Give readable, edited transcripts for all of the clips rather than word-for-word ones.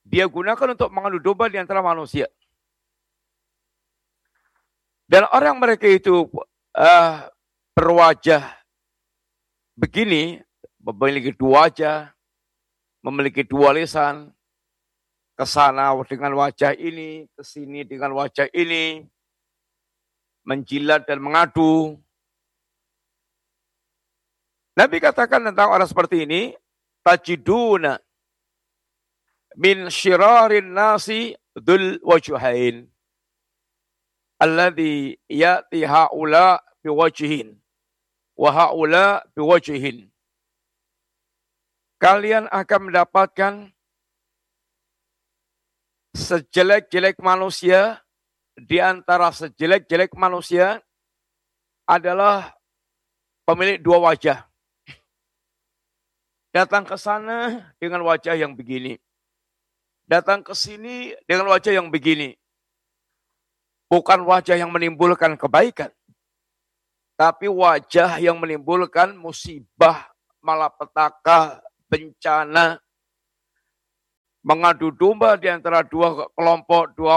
dia gunakan untuk mengadu domba di antara manusia. Dan orang mereka itu berwajah begini, memiliki dua wajah, memiliki dua lisan, ke sana dengan wajah ini, ke sini dengan wajah ini, menjilat dan mengadu. Nabi katakan tentang orang seperti ini, tajiduna min syirarin nasi dzul wajhain alladhi ya'ti haula biwajhin wa haula biwajhin. Kalian akan mendapatkan sejelek-jelek manusia, di antara sejelek-jelek manusia adalah pemilik dua wajah. Datang ke sana dengan wajah yang begini. Datang ke sini dengan wajah yang begini. Bukan wajah yang menimbulkan kebaikan, tapi wajah yang menimbulkan musibah, malapetaka, bencana, mengadu domba di antara dua kelompok, dua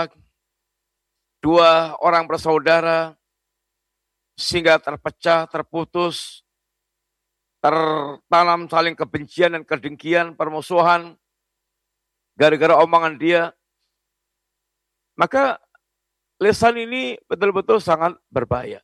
orang bersaudara, sehingga terpecah, terputus, tertanam saling kebencian dan kedengkian, permusuhan, gara-gara omongan dia. Maka lisan ini betul-betul sangat berbahaya.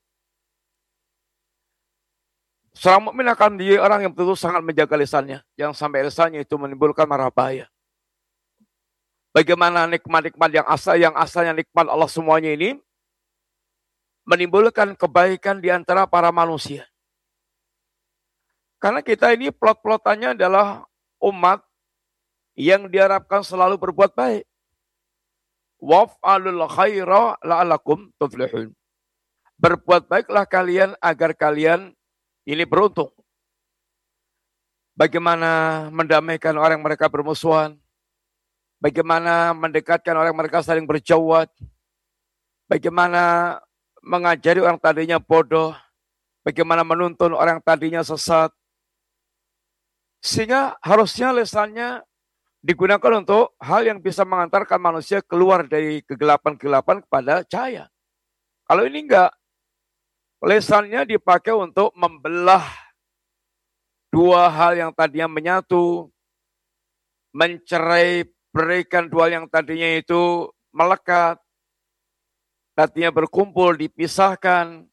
Seorang mukmin akan menjadi orang yang betul-betul sangat menjaga lisannya, jangan sampai lisannya itu menimbulkan mara bahaya. Bagaimana nikmat-nikmat yang asalnya nikmat Allah semuanya ini menimbulkan kebaikan di antara para manusia. Karena kita ini plot-plotannya adalah umat yang diharapkan selalu berbuat baik. Waf'alul khaira la'alakum tuflihun. Berbuat baiklah kalian agar kalian ini beruntung. Bagaimana mendamaikan orang mereka bermusuhan. Bagaimana mendekatkan orang mereka saling berjauhat. Bagaimana mengajari orang tadinya bodoh. Bagaimana menuntun orang tadinya sesat. Sehingga harusnya lisannya digunakan untuk hal yang bisa mengantarkan manusia keluar dari kegelapan-kegelapan kepada cahaya. Kalau ini enggak, lisannya dipakai untuk membelah dua hal yang tadinya menyatu, mencerai berikan dua yang tadinya itu melekat, tadinya berkumpul, dipisahkan.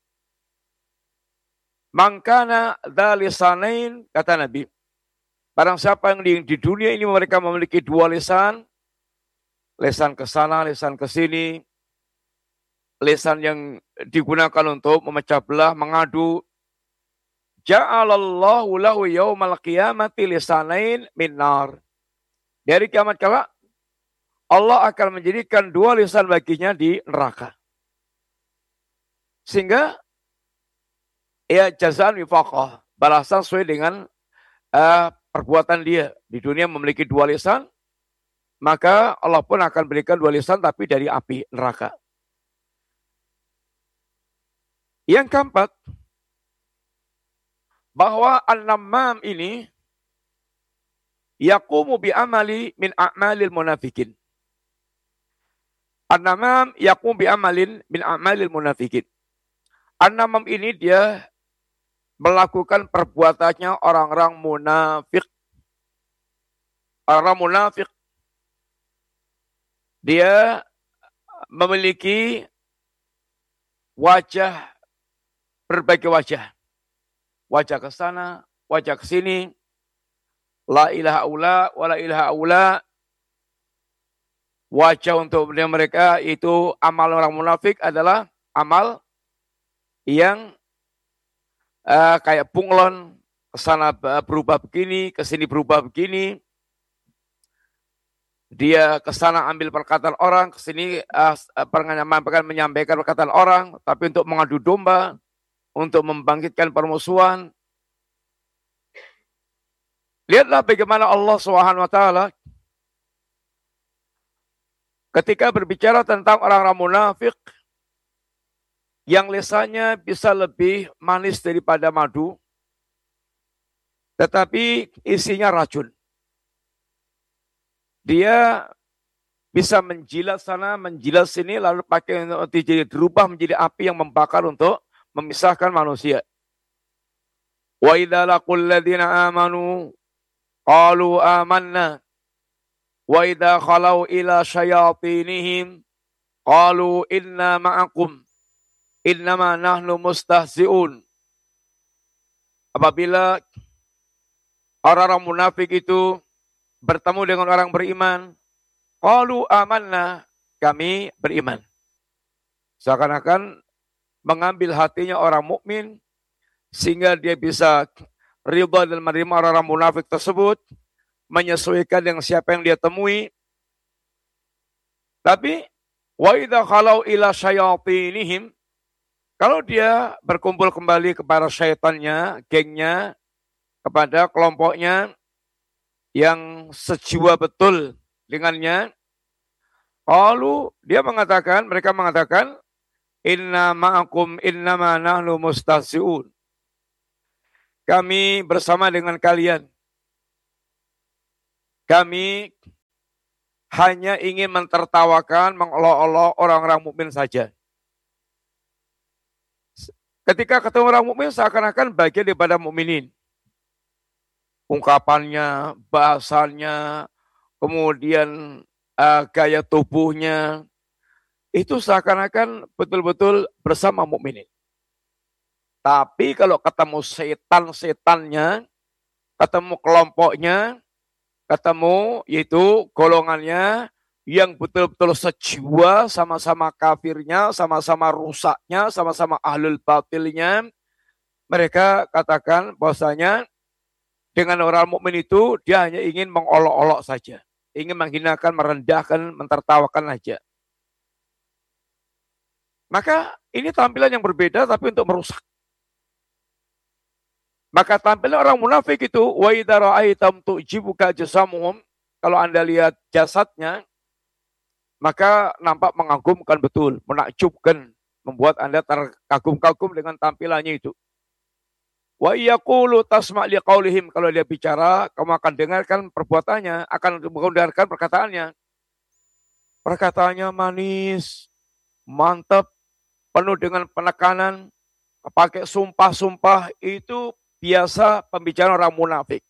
Mangkana dzalisanain, kata Nabi. Barang siapa yang di dunia ini mereka memiliki dua lisan, lisan ke sana, lisan ke sini, lisan yang digunakan untuk memecah belah, mengadu. Ja'alallahu lahu yaumal qiyamati lisanain min nar. Dari kiamat kala Allah akan menjadikan dua lisan baginya di neraka. Sehingga ya jazaan wifaqah, balasan sesuai dengan perbuatan dia. Di dunia memiliki dua lisan, maka Allah pun akan berikan dua lisan tapi dari api neraka. Yang keempat, bahwa an-namam ini yaqumu bi amali min a'malil munafikin. An-namam yaqumu bi amalin min a'malil munafikin. An-namam ini dia melakukan perbuatannya orang-orang munafik. Orang munafik. Dia memiliki wajah, berbagai wajah. Wajah ke sana, wajah ke sini. La ilaha ula, wa la ilaha ula. Wajah untuk mereka itu amal orang munafik adalah amal yang kayak bunglon, ke sana berubah begini, ke sini berubah begini. Dia ke sana ambil perkataan orang, ke sini menyampaikan perkataan orang, tapi untuk mengadu domba, untuk membangkitkan permusuhan. Lihatlah bagaimana Allah SWT ketika berbicara tentang orang-orang munafik yang lisannya bisa lebih manis daripada madu, tetapi isinya racun. Dia bisa menjilat sana, menjilat sini, lalu pakai dirubah menjadi api yang membakar untuk memisahkan manusia. Wa idza laqul ladzina amanu qalu amanna wa idza khalau ila syayatinihim qalu inna ma'akum innama nahnu mustahzi'un. Apabila orang-orang munafik itu bertemu dengan orang beriman, qalu amanna, kami beriman. Seakan-akan mengambil hatinya orang mukmin sehingga dia bisa ridha dan menerima orang-orang munafik tersebut, menyesuaikan dengan siapa yang dia temui. Tapi wa idza khalau ila syayatinihim, kalau dia berkumpul kembali kepada syaitannya, gengnya, kepada kelompoknya yang sejiwa betul dengannya, lalu mereka mengatakan, inna ma'akum innama nahnu mustahzi'un. Kami bersama dengan kalian. Kami hanya ingin mentertawakan, mengolok-olok orang-orang mukmin saja. Ketika ketemu orang mukmin seakan-akan bagian daripada mukminin. Ungkapannya, bahasanya, kemudian gaya tubuhnya, itu seakan-akan betul-betul bersama mukminin. Tapi kalau ketemu setan-setannya, ketemu kelompoknya, ketemu yaitu golongannya yang betul-betul sejiwa, sama-sama kafirnya, sama-sama rusaknya, sama-sama ahlul batilnya, mereka katakan bahwasanya dengan orang mukmin itu dia hanya ingin mengolok-olok saja, ingin menghinakan, merendahkan, mentertawakan saja. Maka ini tampilan yang berbeda tapi untuk merusak. Maka tampilan orang munafik itu, wa idza ra'aitam tu'jibuka jasamuhum, kalau Anda lihat jasadnya, maka nampak mengagumkan betul, menakjubkan, membuat Anda terkagum-kagum dengan tampilannya itu. Wa yaqulu tasma' liqaulihim, kalau dia bicara, kamu akan dengarkan perbuatannya, akan mendengarkan perkataannya. Perkataannya manis, mantap, penuh dengan penekanan, pakai sumpah-sumpah, itu biasa pembicaraan orang munafik.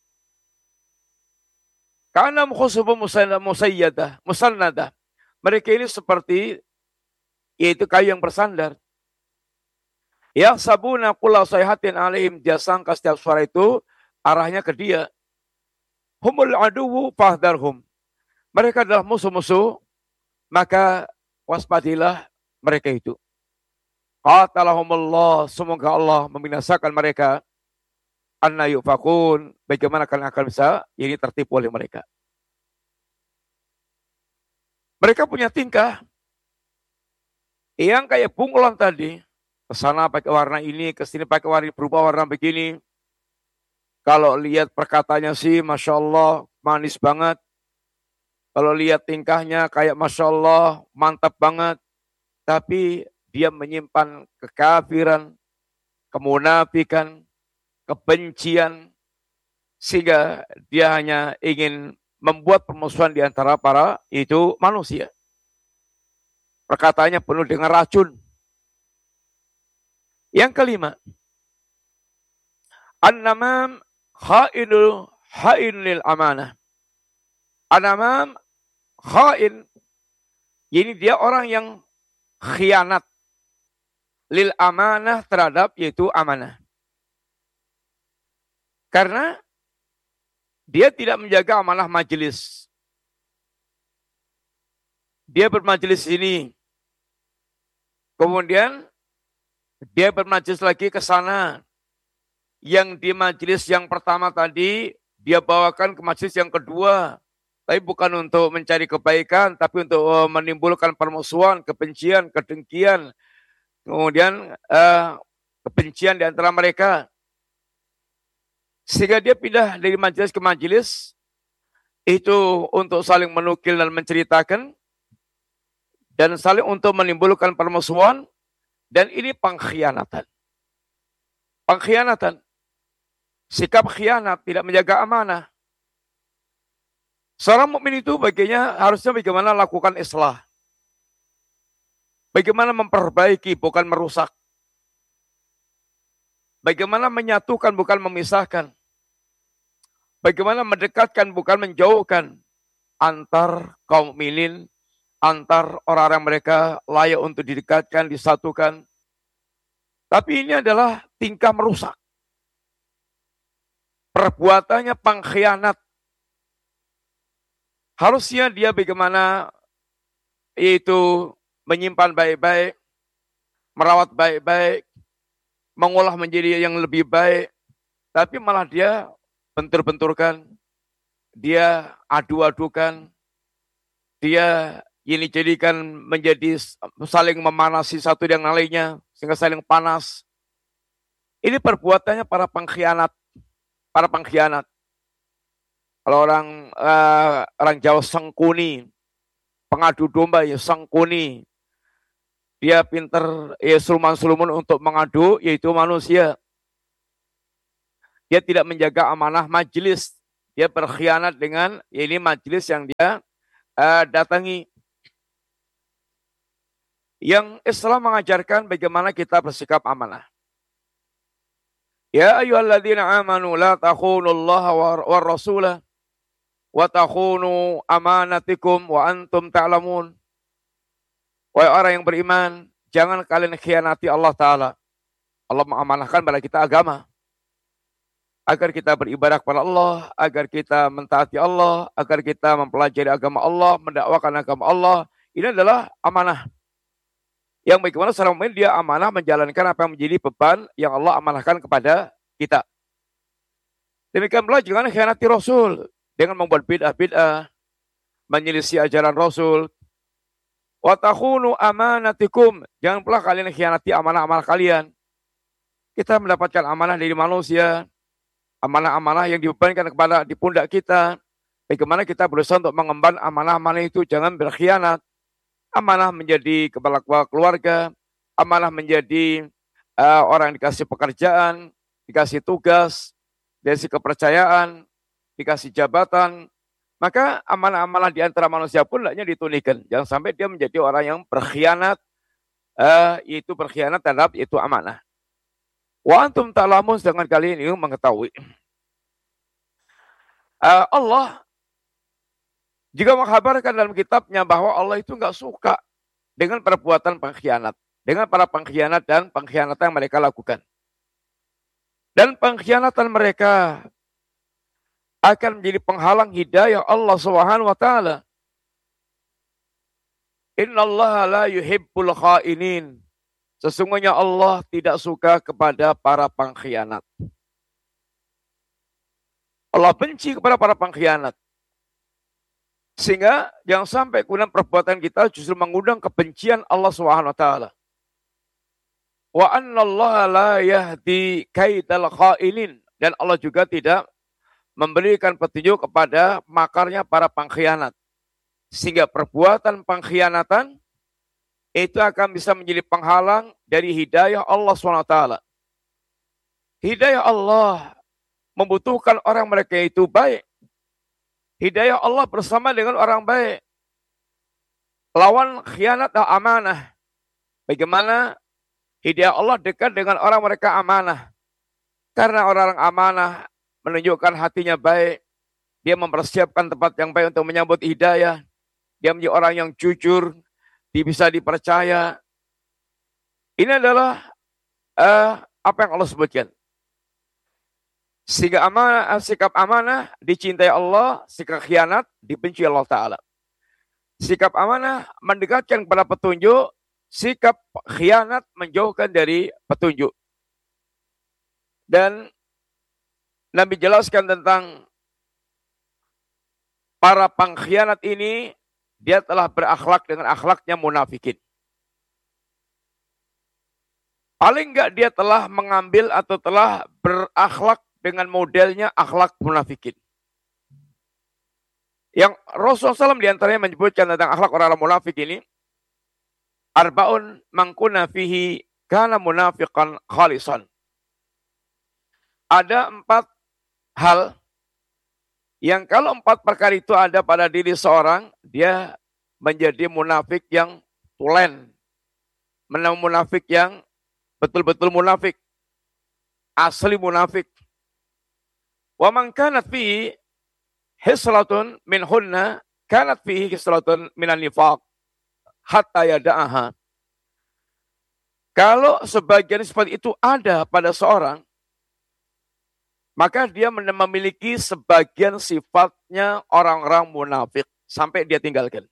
Karena mukhusubu musannadah. Mereka ini seperti yaitu kayu yang bersandar. Ya sabuna kulla sayhatin alaihim, dia sangka setiap suara itu arahnya ke dia. Humul aduwu fahdharhum. Mereka adalah musuh-musuh, maka waspadilah mereka itu. Qatalahumullah, semoga Allah membinasakan mereka. Anna yufakun, bagaimana kalian akan bisa ini tertipu oleh mereka. Mereka punya tingkah yang kayak bunglon tadi, ke sana pakai warna ini, ke sini pakai warna, berubah warna begini. Kalau lihat perkataannya sih, Masya Allah, manis banget. Kalau lihat tingkahnya kayak Masya Allah, mantap banget. Tapi dia menyimpan kekafiran, kemunafikan, kebencian, sehingga dia hanya ingin membuat permusuhan di antara para itu manusia. Perkataannya penuh dengan racun. Yang kelima, an-namam hainul amanah. An-namam hain, ini dia orang yang khianat lil amanah, terhadap yaitu amanah. Karena dia tidak menjaga amanah majelis. Dia bermajelis ini. Kemudian dia bermajelis lagi ke sana. Yang di majelis yang pertama tadi, dia bawakan ke majelis yang kedua. Tapi bukan untuk mencari kebaikan, tapi untuk menimbulkan permusuhan, kebencian, kedengkian. Kemudian kebencian di antara mereka. Sehingga dia pindah dari majelis ke majelis, itu untuk saling menukil dan menceritakan, dan saling untuk menimbulkan permusuhan, dan ini pengkhianatan. Pengkhianatan. Sikap khianat, tidak menjaga amanah. Seorang mukmin itu harusnya bagaimana lakukan islah. Bagaimana memperbaiki, bukan merusak. Bagaimana menyatukan, bukan memisahkan. Bagaimana mendekatkan, bukan menjauhkan. Antar kaum mukminin, antar orang-orang mereka layak untuk didekatkan, disatukan. Tapi ini adalah tingkah merusak. Perbuatannya pengkhianat. Harusnya dia bagaimana yaitu menyimpan baik-baik, merawat baik-baik, mengolah menjadi yang lebih baik. Tapi malah dia bentur-benturkan, dia adu-adukan, dia ini jadikan menjadi saling memanasi satu dengan lainnya, sehingga saling panas. Ini perbuatannya para pengkhianat. Kalau orang Jawa sengkuni, pengadu domba ya sengkuni. Dia pinter ya sulman-sulman untuk mengadu, yaitu manusia. Dia tidak menjaga amanah majelis. Dia berkhianat dengan ini majelis yang dia datangi. Yang Islam mengajarkan bagaimana kita bersikap amanah. Ya ayyuhalladzina amanu la takhunullaha war rasulah wa takhunu amanatikum wa antum ta'lamun. Wahai orang yang beriman, jangan kalian khianati Allah Ta'ala. Allah mengamanahkan pada kita agama. Agar kita beribadah kepada Allah, agar kita mentaati Allah, agar kita mempelajari agama Allah, mendakwakan agama Allah. Ini adalah amanah. Yang bagaimana seorang mukmin dia amanah menjalankan apa yang menjadi beban yang Allah amanahkan kepada kita. Demikian pula jangan khianati Rasul dengan membuat bid'ah-bid'ah, menyelisih ajaran Rasul. Wa takhunu amanatikum, jangan pula kalian khianati amanah-amanah kalian. Kita mendapatkan amanah dari manusia, amanah-amanah yang dibebankan kepada di pundak kita. Bagaimana kita berusaha untuk mengemban amanah-amanah itu, jangan berkhianat. Amanah menjadi kepala keluarga, amanah menjadi orang yang dikasih pekerjaan, dikasih tugas, dikasih kepercayaan, dikasih jabatan. Maka amanah-amanah di antara manusia pun hendaknya ditunaikan. Jangan sampai dia menjadi orang yang berkhianat, yaitu berkhianat terhadap itu amanah. Wa antum ta'lamun, sedangkan kalian ini mengetahui. Allah juga menghabarkan dalam kitabnya bahwa Allah itu enggak suka dengan perbuatan pengkhianat. Dengan para pengkhianat dan pengkhianatan yang mereka lakukan. Dan pengkhianatan mereka akan menjadi penghalang hidayah Allah Subhanahu wa taala. Innallaha la yuhibbul khainin. Sesungguhnya Allah tidak suka kepada para pengkhianat. Allah benci kepada para pengkhianat. Sehingga jangan sampai kemudian perbuatan kita justru mengundang kebencian Allah Subhanahu wa taala. Wa annallaha la yahdi kaidal khainin, dan Allah juga tidak memberikan petunjuk kepada makarnya para pengkhianat. Sehingga perbuatan pengkhianatan itu akan bisa menjadi penghalang dari hidayah Allah SWT. Hidayah Allah membutuhkan orang mereka itu baik. Hidayah Allah bersama dengan orang baik. Lawan khianat dan amanah. Bagaimana hidayah Allah dekat dengan orang mereka amanah. Karena orang-orang amanah menunjukkan hatinya baik. Dia mempersiapkan tempat yang baik untuk menyambut hidayah. Dia menjadi orang yang jujur, bisa dipercaya. Ini adalah apa yang Allah sebutkan. Sehingga sikap amanah dicintai Allah, sikap khianat dibenci Allah Ta'ala. Sikap amanah mendekatkan kepada petunjuk, sikap khianat menjauhkan dari petunjuk. Dan Nabi jelaskan tentang para pengkhianat ini, dia telah berakhlak dengan akhlaknya munafikin. Paling enggak dia telah mengambil atau telah berakhlak dengan modelnya akhlak munafikin. Yang Rasulullah SAW diantaranya menyebutkan tentang akhlak orang-orang munafik ini, arba'un mangkuna fihi kana munafiqan khalisan. Ada 4 hal Yang kalau 4 perkara itu ada pada diri seorang, dia menjadi munafik yang tulen. Munafik yang betul-betul munafik. Asli munafik. Wa man kanat fihi hislatun minhunna kanat fihi hislatun minan nifaq hatta yada'aha. Kalau sebagian sifat itu ada pada seorang, maka dia memiliki sebagian sifatnya orang-orang munafik sampai dia tinggalkan.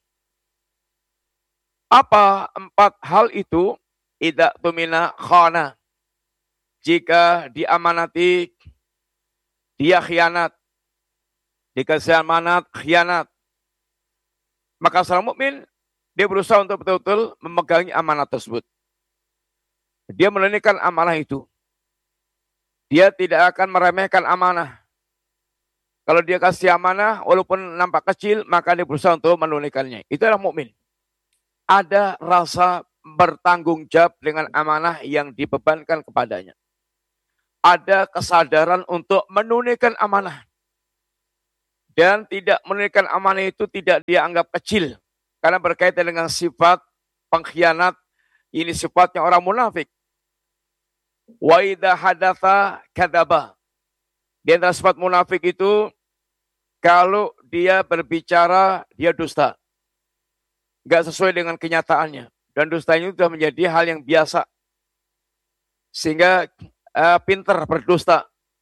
Apa 4 hal itu? Idza tumina khana. Jika diamanati, dia khianat. Dikasih amanat, khianat. Maka seorang mukmin dia berusaha untuk betul-betul memegangi amanat tersebut. Dia menunaikan amanah itu. Dia tidak akan meremehkan amanah. Kalau dia kasih amanah, walaupun nampak kecil, maka dia berusaha untuk menunaikannya. Itu adalah mukmin. Ada rasa bertanggung jawab dengan amanah yang dibebankan kepadanya. Ada kesadaran untuk menunaikan amanah. Dan tidak menunaikan amanah itu tidak dia anggap kecil. Karena berkaitan dengan sifat pengkhianat, ini sifatnya orang munafik. Wa idza hadatsa kadzaba. Di antara sifat munafik itu, kalau dia berbicara, dia dusta. Enggak sesuai dengan kenyataannya. Dan dustanya itu sudah menjadi hal yang biasa. Sehingga pintar berdusta.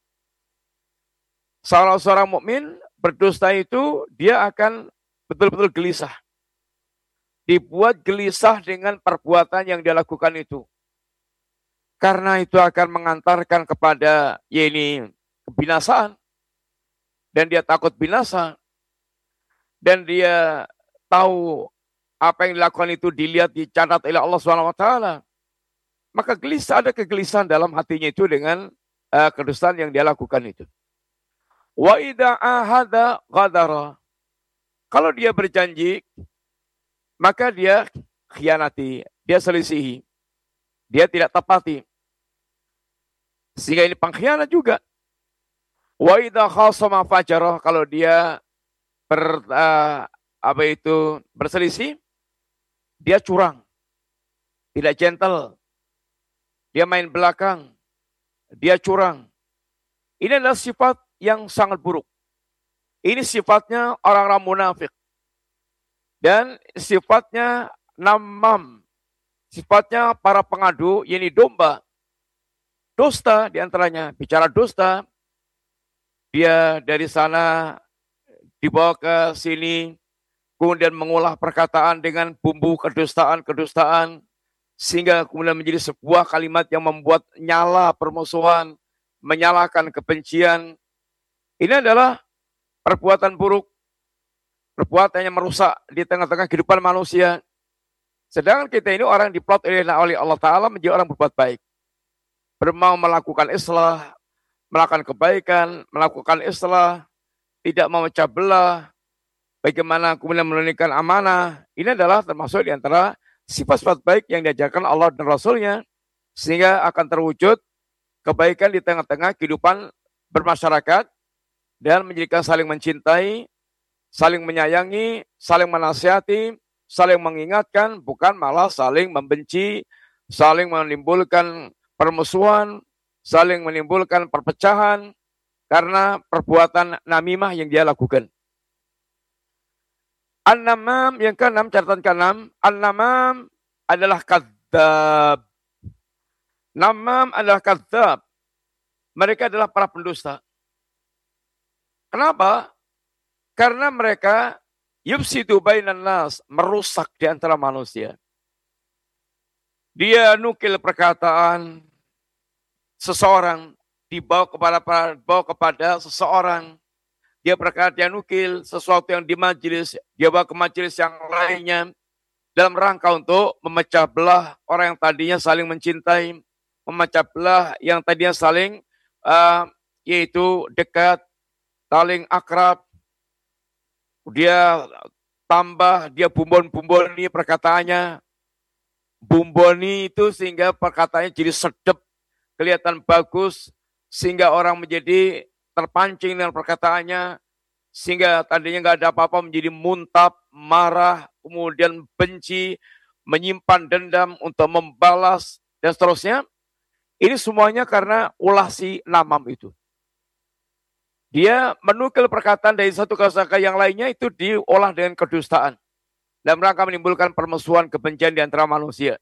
Seorang mukmin berdusta itu, dia akan betul-betul gelisah. Dibuat gelisah dengan perbuatan yang dia lakukan itu. Karena itu akan mengantarkan kepada kebinasaan. Dan dia takut binasa. Dan dia tahu apa yang dilakukan itu dilihat, dicatat oleh Allah SWT. Maka gelisah, ada kegelisahan dalam hatinya itu dengan kedustaan yang dia lakukan itu. Wa idza ahada ghadara. Kalau dia berjanji, maka dia khianati, dia selisihi. Dia tidak tepati. Sehingga ini pengkhianat juga. Wa idza khasama fajara, kalau dia berselisih, dia curang. Tidak gentle. Dia main belakang. Dia curang. Ini adalah sifat yang sangat buruk. Ini sifatnya orang-orang munafik. Dan sifatnya namam. Sifatnya para pengadu, ini domba. Dusta diantaranya, bicara dusta. Dia dari sana dibawa ke sini, kemudian mengolah perkataan dengan bumbu kedustaan, sehingga kemudian menjadi sebuah kalimat yang membuat nyala permusuhan, menyalakan kebencian. Ini adalah perbuatan buruk, perbuatan yang merusak di tengah-tengah kehidupan manusia. Sedangkan kita ini orang diplot oleh Allah Ta'ala menjadi orang berbuat baik. Bermau melakukan islah, melakukan kebaikan, melakukan islah, tidak memecah belah, bagaimana kemudian menunaikan amanah. Ini adalah termasuk di antara sifat-sifat baik yang diajarkan Allah dan Rasul-Nya, sehingga akan terwujud kebaikan di tengah-tengah kehidupan bermasyarakat, dan menjadikan saling mencintai, saling menyayangi, saling menasihati, saling mengingatkan, bukan malah saling membenci, saling menimbulkan permusuhan, saling menimbulkan perpecahan, karena perbuatan namimah yang dia lakukan. An-namam yang ke-6, catatan ke-6, an-namam adalah kadzdzab. Namam adalah kadzdzab. Mereka adalah para pendusta. Kenapa? Karena mereka yufsidu bainan nas, merusak di antara manusia. Dia nukil perkataan seseorang, dibawa kepada seseorang. Dia berkata, dia nukil sesuatu yang di majelis, dia bawa ke majelis yang lainnya, dalam rangka untuk memecah belah orang yang tadinya saling mencintai, memecah belah yang tadinya saling yaitu dekat, saling akrab. Dia tambah, dia bumbon-bumboni perkataannya, bumboni itu sehingga perkataannya jadi sedap, kelihatan bagus, sehingga orang menjadi terpancing dengan perkataannya, sehingga tadinya nggak ada apa-apa menjadi muntap, marah, kemudian benci, menyimpan dendam untuk membalas, dan seterusnya. Ini semuanya karena ulah si Namam itu. Dia menukil perkataan dari satu kata yang lainnya itu diolah dengan kedustaan. Dalam rangka menimbulkan permusuhan, kebencian di antara manusia.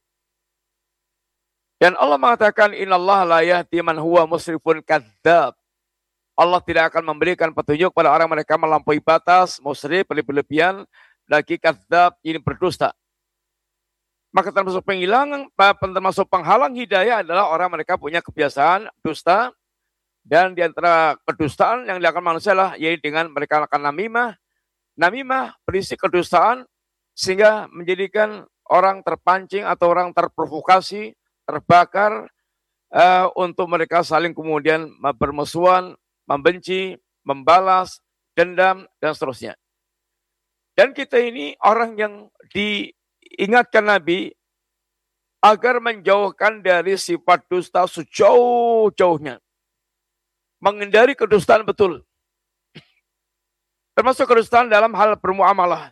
Dan Allah mengatakan, Innallaha la yahdi man huwa musrifun kadzdzab. Allah tidak akan memberikan petunjuk pada orang mereka melampaui batas, musrif, berlebihan, lagi kadzdzab, ini berdusta. Maka termasuk termasuk penghalang hidayah adalah orang mereka punya kebiasaan dusta, dan di antara kedustaan yang dilakukan manusia adalah yaitu dengan mereka akan namimah. Namimah berisi kedustaan sehingga menjadikan orang terpancing atau orang terprovokasi, terbakar untuk mereka saling kemudian bermusuhan, membenci, membalas, dendam, dan seterusnya. Dan kita ini orang yang diingatkan Nabi agar menjauhkan dari sifat dusta sejauh-jauhnya. Menghindari kedustaan betul. Termasuk kedustaan dalam hal bermuamalah.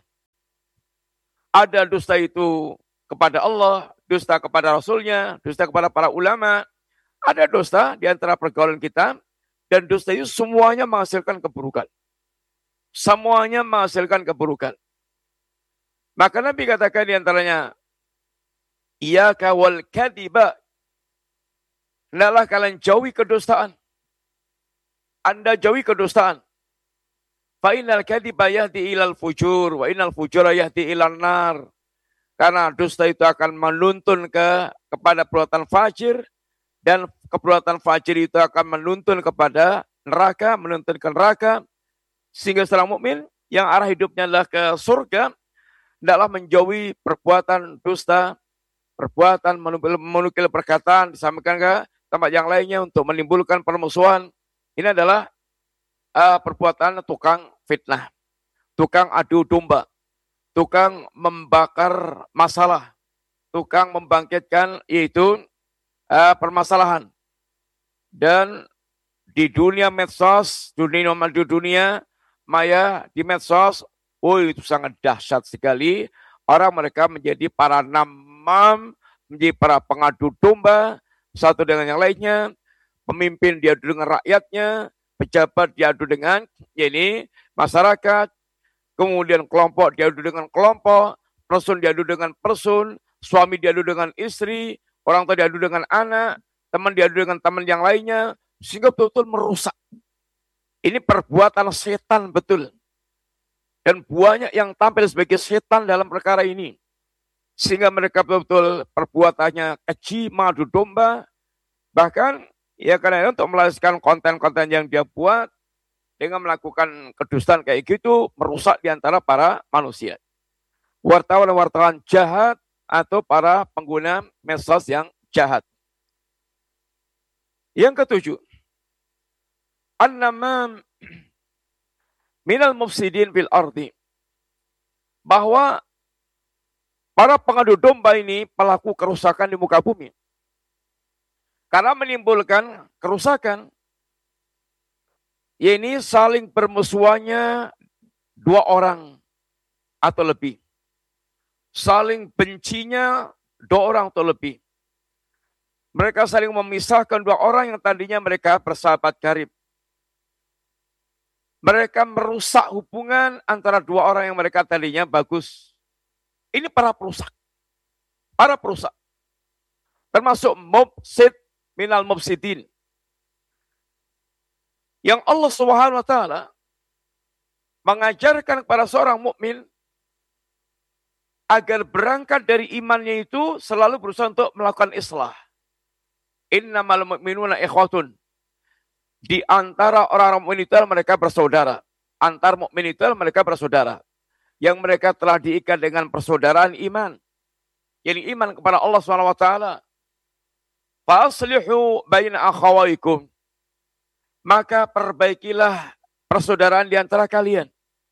Ada dusta itu kepada Allah, dusta kepada Rasulnya, dusta kepada para ulama. Ada dusta di antara pergaulan kita, dan dusta itu semuanya menghasilkan keburukan. Semuanya menghasilkan keburukan. Maka Nabi katakan di antaranya, Iyaka wal kadhiba. Hendaklah kalian jauhi kedustaan. Anda jauhi kedustaan. Fa innal kadhiba yahdi ilal fujur wa innal fujura yahdi ilan nar. Karena dusta itu akan menuntun kepada perbuatan fajir, dan perbuatan fajir itu akan menuntun kepada neraka, menuntun ke neraka, sehingga seorang mukmin yang arah hidupnya adalah ke surga hendaklah menjauhi perbuatan dusta, perbuatan menukil perkataan, disampaikan ke tempat yang lainnya untuk menimbulkan permusuhan. Ini adalah perbuatan tukang fitnah, tukang adu domba, tukang membakar masalah, tukang membangkitkan yaitu permasalahan. Dan di dunia medsos, dunia maya, di medsos, itu sangat dahsyat sekali. Orang mereka menjadi para namam, menjadi para pengadu domba, satu dengan yang lainnya. Pemimpin diadu dengan rakyatnya, pejabat diadu dengan masyarakat, kemudian kelompok diadu dengan kelompok, person diadu dengan person, suami diadu dengan istri, orang tua diadu dengan anak, teman diadu dengan teman yang lainnya, sehingga betul-betul merusak. Ini perbuatan setan betul. Dan banyak yang tampil sebagai setan dalam perkara ini. Sehingga mereka betul-betul perbuatannya keji, mengadu domba. Bahkan ya karena untuk melanjutkan konten-konten yang dia buat dengan melakukan kedustaan kayak gitu, merusak di antara para manusia. Wartawan-wartawan jahat atau para pengguna medsos yang jahat. Yang ketujuh, annama minal mufsidin fil ardi. Bahwa para pengadu domba ini pelaku kerusakan di muka bumi. Karena menimbulkan kerusakan. Ini saling bermusuhannya dua orang atau lebih. Saling bencinya dua orang atau lebih. Mereka saling memisahkan dua orang yang tadinya mereka bersahabat karib. Mereka merusak hubungan antara dua orang yang mereka tadinya bagus. Ini para perusak. Para perusak. Termasuk mufsid minal mufsidin. Yang Allah Subhanahu wa taala mengajarkan kepada seorang mukmin agar berangkat dari imannya itu selalu berusaha untuk melakukan islah. Innamal mu'minuna ikhwatun. Di antara orang-orang mukmin itu mereka bersaudara. Antar mukmin itu mereka bersaudara. Yang mereka telah diikat dengan persaudaraan iman. Yang iman kepada Allah SWT. Faslihu baina akhawaikum. Maka perbaikilah persaudaraan di antara kalian.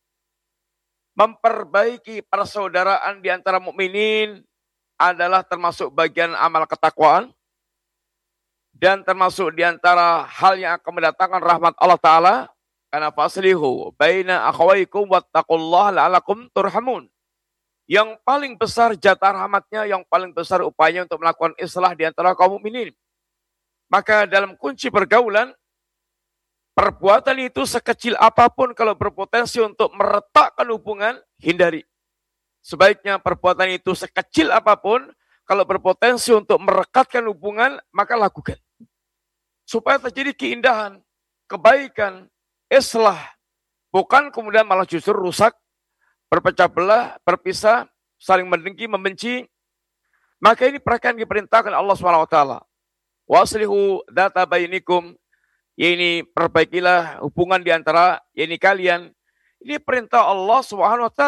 Memperbaiki persaudaraan di antara mukminin adalah termasuk bagian amal ketakwaan. Dan termasuk di antara hal yang akan mendatangkan rahmat Allah Ta'ala. Karena faslihu baina akhawaikum wattaqullaha la'alakum turhamun. Yang paling besar jatah rahmatnya, yang paling besar upaya untuk melakukan islah di antara kaum mukminin. Maka dalam kunci pergaulan, perbuatan itu sekecil apapun kalau berpotensi untuk meretakkan hubungan, hindari. Sebaiknya perbuatan itu sekecil apapun, kalau berpotensi untuk merekatkan hubungan, maka lakukan. Supaya terjadi keindahan, kebaikan, islah. Bukan kemudian malah justru rusak, berpecah belah, berpisah, saling mendengki, membenci. Maka ini perkara yang diperintahkan Allah SWT. Waslihu data bainikum. Ini perbaikilah hubungan di antara kalian. Ini perintah Allah SWT.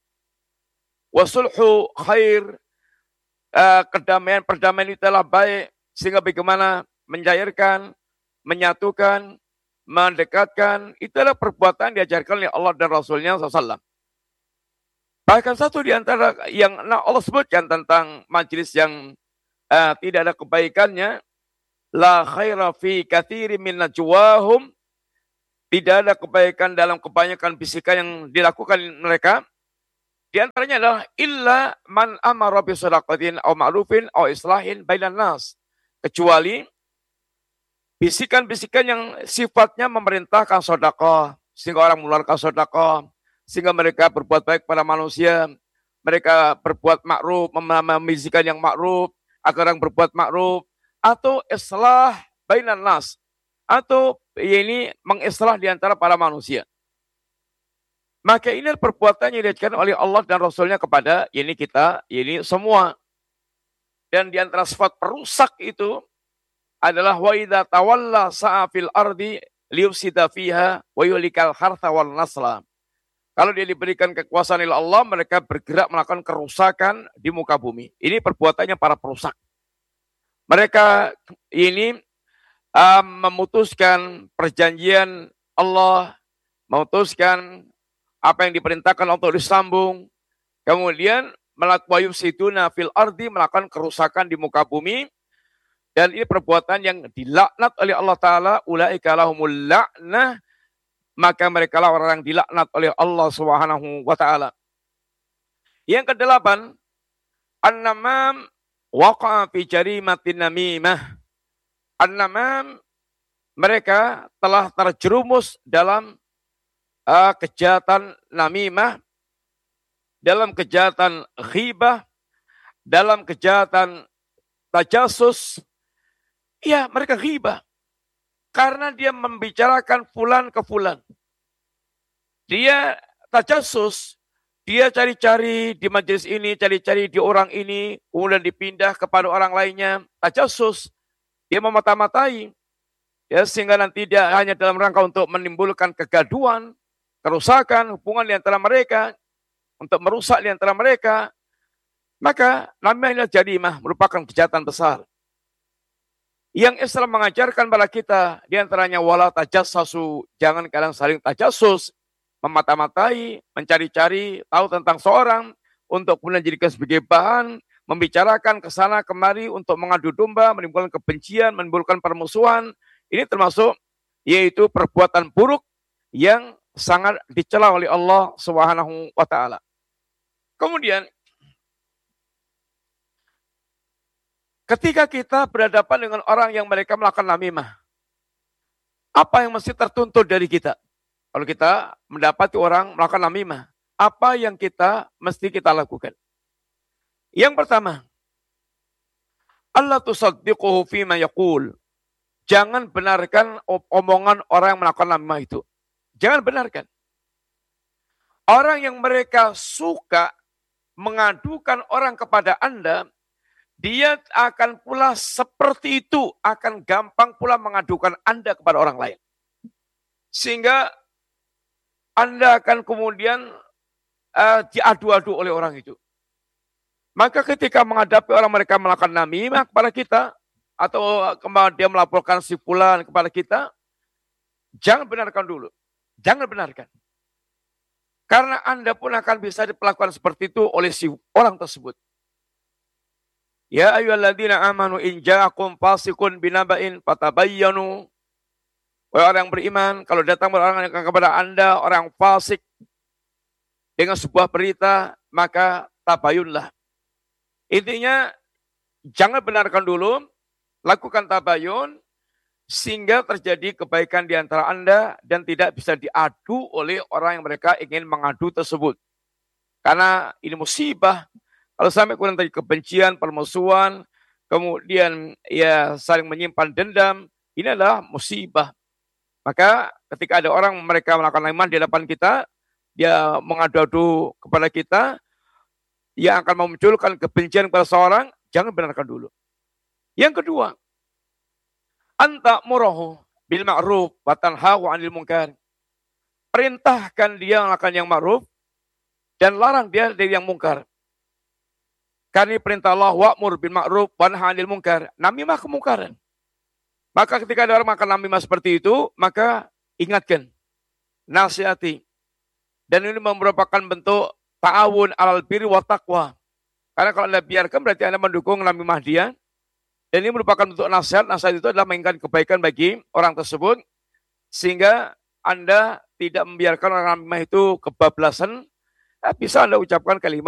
Wasulhu khair. Perdamaian itu adalah baik. Sehingga bagaimana mencairkan, menyatukan, mendekatkan. Itu adalah perbuatan diajarkan oleh Allah dan Rasulnya SAW. Bahkan satu di antara yang Allah sebutkan tentang majelis yang tidak ada kebaikannya, la khaira fi katsirin min najwahum, tidak ada kebaikan dalam kebanyakan bisikan yang dilakukan mereka. Di antaranya adalah illa man amara bi shadaqatin aw ma'rufin aw islahin bainan nas. Kecuali bisikan-bisikan yang sifatnya memerintahkan sedekah, sehingga orang mengeluarkan sedekah, sehingga mereka berbuat baik pada manusia, mereka berbuat makruf, membisikkan yang makruf, agar orang berbuat makruf, atau islah bainan nas, atau ini mengislah di antara para manusia. Maka ini perbuatan yang diajarkan oleh Allah dan Rasulnya kepada kita, semua. Dan di antara sifat perusak itu adalah wa idza tawalla sa'a fil ardi liyufsida fiha wa yulikal hartha wal nasla. Kalau dia diberikan kekuasaan oleh Allah, mereka bergerak melakukan kerusakan di muka bumi. Ini perbuatannya para perusak. Mereka ini memutuskan perjanjian Allah, memutuskan apa yang diperintahkan untuk disambung, kemudian melakukan yufsiduna fil ardi, melakukan kerusakan di muka bumi, dan ini perbuatan yang dilaknat oleh Allah Ta'ala, ulaika lahumul la'nah, maka mereka lah orang yang dilaknat oleh Allah Subhanahu wa Ta'ala. Yang kedelapan, an-namam waqa'a fi jarimatin namimah. An-namam, mereka telah terjerumus dalam kejahatan namimah, dalam kejahatan ghibah, dalam kejahatan tajasus. Ya, mereka ghibah. Karena dia membicarakan fulan ke fulan. Dia tajasus, dia cari-cari di majelis ini, cari-cari di orang ini, kemudian dipindah kepada orang lainnya. Tajasus, dia memata-matai. Ya, sehingga nanti dia hanya dalam rangka untuk menimbulkan kegaduhan, kerusakan, hubungan di antara mereka, untuk merusak di antara mereka. Maka namanya jarimah, merupakan kejahatan besar. Yang Islam mengajarkan pada kita, di antaranya wala tajassasu, jangan kalian saling tajassus, memata-matai, mencari-cari, tahu tentang seorang, untuk kemudian dijadikan sebagai bahan, membicarakan ke sana kemari untuk mengadu domba, menimbulkan kebencian, menimbulkan permusuhan. Ini termasuk yaitu perbuatan buruk yang sangat dicela oleh Allah Subhanahu wa Ta'ala. Kemudian ketika kita berhadapan dengan orang yang mereka melakukan namimah, apa yang mesti tertuntut dari kita? Kalau kita mendapati orang melakukan namimah, apa yang mesti kita lakukan? Yang pertama, Allah tusaddiquhu fima yaqul. Jangan benarkan omongan orang yang melakukan namimah itu. Jangan benarkan. Orang yang mereka suka mengadukan orang kepada Anda, dia akan pula seperti itu, akan gampang pula mengadukan Anda kepada orang lain. Sehingga Anda akan kemudian diadu-adu oleh orang itu. Maka ketika menghadapi orang mereka melakukan namimah kepada kita, atau dia melaporkan si fulan kepada kita, jangan benarkan dulu. Jangan benarkan. Karena Anda pun akan bisa diperlakukan seperti itu oleh si orang tersebut. Ya ayyuhalladzina amanu in ja'akum fasiqun binaba'in fatabayyanu Wahai orang yang beriman, kalau datang orang kepada Anda, orang fasik, dengan sebuah berita, maka tabayunlah. Intinya, jangan benarkan dulu, lakukan tabayun, sehingga terjadi kebaikan di antara Anda dan tidak bisa diadu oleh orang yang mereka ingin mengadu tersebut. Karena ini musibah. Kalau sampai kurang tadi kebencian, permusuhan, kemudian ya saling menyimpan dendam, ini adalah musibah. Maka ketika ada orang mereka melakukan iman di depan kita, dia mengadu-adu kepada kita, yang akan memunculkan kebencian kepada seorang, jangan benarkan dulu. Yang kedua, anta murahu bil ma'ruf wa tanhahu 'anil munkar. Perintahkan dia melakukan yang ma'ruf dan larang dia dari yang mungkar. Karena perintah Allah wa'mur bil ma'ruf wa nahy 'anil munkar. Namimah kemungkaran. Maka ketika ada orang makan namimah seperti itu, maka ingatkan, nasihati. Dan ini merupakan bentuk ta'awun 'alal birri wa taqwa. Karena kalau Anda biarkan berarti Anda mendukung namimah dia. Dan ini merupakan bentuk nasihat. Nasihat itu adalah menginginkan kebaikan bagi orang tersebut. Sehingga Anda tidak membiarkan orang namimah itu kebablasan. Bisa Anda ucapkan kalimat